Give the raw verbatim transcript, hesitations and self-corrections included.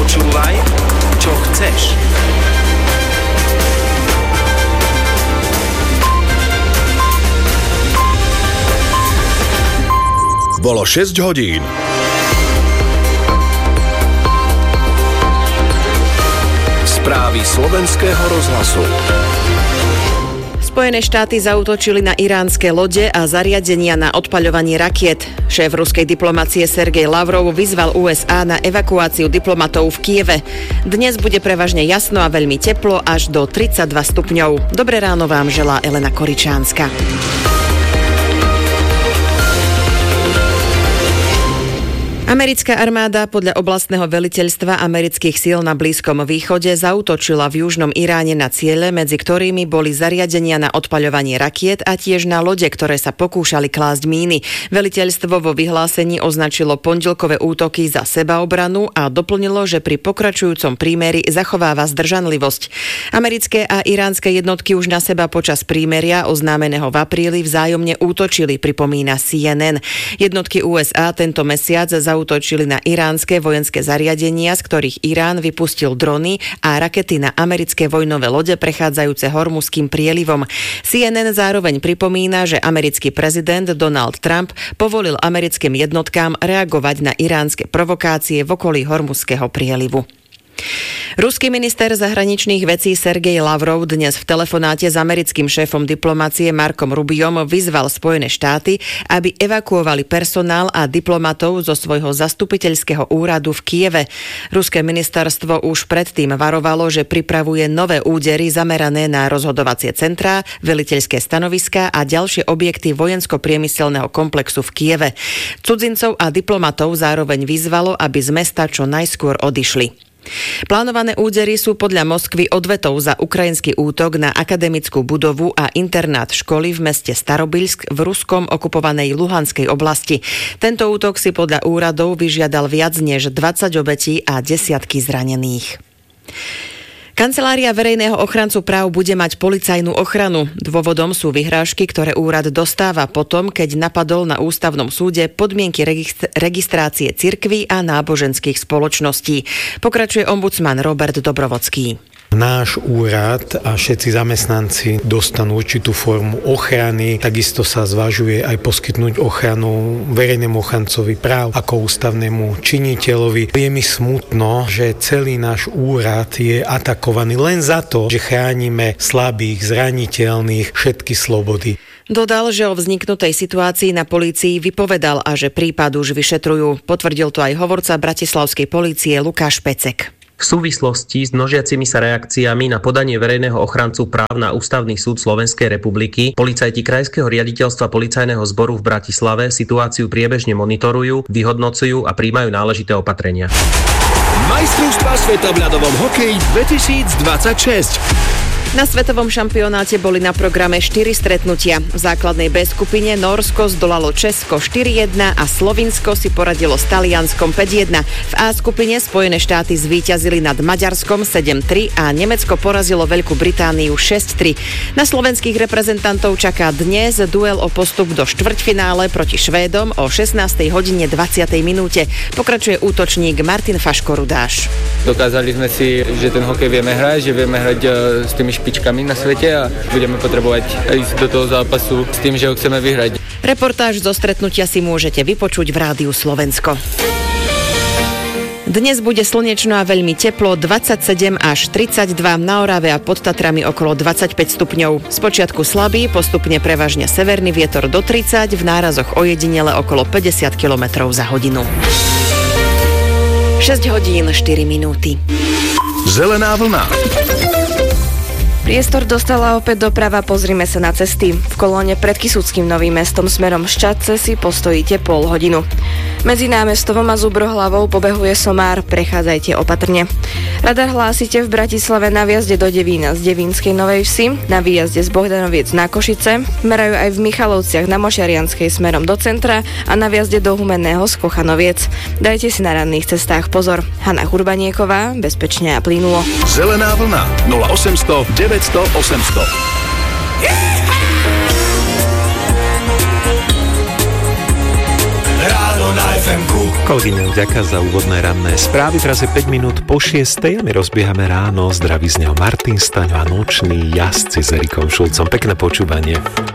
Počúvaj, čo chceš. Bolo šesť hodín. Správy slovenského rozhlasu. Spojené štáty zaútočili na iránske lode a zariadenia na odpaľovanie rakiet. Šéf ruskej diplomacie Sergej Lavrov vyzval ú es á na evakuáciu diplomatov v Kieve. Dnes bude prevažne jasno a veľmi teplo, až do tridsaťdva stupňov. Dobré ráno vám želá Elena Koričánska. Americká armáda podľa oblastného veliteľstva amerických síl na Blízkom východe zaútočila v južnom Iráne na ciele, medzi ktorými boli zariadenia na odpaľovanie rakiet a tiež na lode, ktoré sa pokúšali klásť míny. Veliteľstvo vo vyhlásení označilo pondelkové útoky za sebaobranu a doplnilo, že pri pokračujúcom prímeri zachováva zdržanlivosť. Americké a iránske jednotky už na seba počas prímeria oznámeného v apríli vzájomne útočili, pripomína C N N. Jednotky ú es á tento mesiac za útočili na iránske vojenské zariadenia, z ktorých Irán vypustil drony a rakety na americké vojnové lode prechádzajúce Hormuzským prielivom. C N N zároveň pripomína, že americký prezident Donald Trump povolil americkým jednotkám reagovať na iránske provokácie v okolí Hormuzského prielivu. Ruský minister zahraničných vecí Sergej Lavrov dnes v telefonáte s americkým šéfom diplomacie Markom Rubiom vyzval Spojené štáty, aby evakuovali personál a diplomatov zo svojho zastupiteľského úradu v Kieve. Ruské ministerstvo už predtým varovalo, že pripravuje nové údery zamerané na rozhodovacie centrá, veliteľské stanoviská a ďalšie objekty vojensko-priemyselného komplexu v Kieve. Cudzincov a diplomatov zároveň vyzvalo, aby z mesta čo najskôr odišli. Plánované údery sú podľa Moskvy odvetou za ukrajinský útok na akademickú budovu a internát školy v meste Starobilsk v ruskom okupovanej Luhanskej oblasti. Tento útok si podľa úradov vyžiadal viac než dvadsať obetí a desiatky zranených. Kancelária verejného ochrancu práv bude mať policajnú ochranu. Dôvodom sú vyhrážky, ktoré úrad dostáva potom, keď napadol na ústavnom súde podmienky registrácie cirkví a náboženských spoločností. Pokračuje ombudsman Robert Dobrovodský. Náš úrad a všetci zamestnanci dostanú určitú formu ochrany. Takisto sa zvažuje aj poskytnúť ochranu verejnému ochrancovi práv ako ústavnému činiteľovi. Je mi smutno, že celý náš úrad je atakovaný len za to, že chránime slabých, zraniteľných, všetky slobody. Dodal, že o vzniknutej situácii na polícii vypovedal a že prípad už vyšetrujú. Potvrdil to aj hovorca bratislavskej polície Lukáš Pecek. V súvislosti s množiacimi sa reakciami na podanie verejného ochrancu práv na Ústavný súd Slovenskej republiky policajti Krajského riaditeľstva policajného zboru v Bratislave situáciu priebežne monitorujú, vyhodnocujú a prijímajú náležité opatrenia. Majstrovstvá sveta v ľadovom hokeji dvetisícdvadsaťšesť. Na svetovom šampionáte boli na programe štyri stretnutia. V základnej B skupine Nórsko zdolalo Česko štyri jedna a Slovinsko si poradilo s Talianskom päť jedna. V A skupine Spojené štáty zvíťazili nad Maďarskom sedem tri a Nemecko porazilo Veľkú Britániu šesť tri. Na slovenských reprezentantov čaká dnes duel o postup do štvrťfinále proti Švédom o šestnástej hodine dvadsiatej minúte. Pokračuje útočník Martin Faško-Rudáš. Dokázali sme si, že ten hokej vieme hrať, že vieme hrať s tými špičkami na svete a budeme potrebovať ísť do toho zápasu s tým, že ho chceme vyhrať. Reportáž zo stretnutia si môžete vypočuť v Rádiu Slovensko. Dnes bude slnečno a veľmi teplo, dvadsaťsedem až tridsaťdva, na Orave a pod Tatrami okolo dvadsaťpäť stupňov. Spočiatku slabý, postupne prevažne severný vietor do tridsať, v nárazoch ojedinele okolo päťdesiat kilometrov za hodinu. šesť hodín štyri minúty. Zelená vlna. Priestor dostala opäť doprava, pozrime sa na cesty. V kolóne pred Kysuckým Novým Mestom smerom Ščadce si postojíte pol hodinu. Medzi Námestovom a Zubrohlavou pobehuje somár, prechádzajte opatrne. Radar hlásite v Bratislave na vjazde do Devína z Devínskej Novej Vsi, na výjazde z Bohdanoviec na Košice, merajú aj v Michalovciach na Mošiarianskej smerom do centra a na vjazde do Humenného z Kochanoviec. Dajte si na ranných cestách pozor. Hana Hurbanieková, bezpečne a plynulo. Zelená vlna nula osemsto deväťsto osemsto. Ráno na ef emku. Kolegyňa, ďaká za úvodné ranné správy. Teraz je päť minút po šiestej a my rozbiehame ráno. Zdraví z neho Martin Staňo a noční jazdci s Erikom Šulcom. Pekné počúvanie.